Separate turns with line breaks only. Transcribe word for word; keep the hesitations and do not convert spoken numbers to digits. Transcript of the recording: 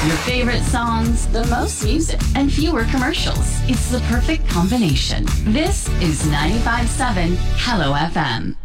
Your favorite songs, the most music, and fewer commercials. It's the perfect combination. This is ninety-five point seven Hello F M.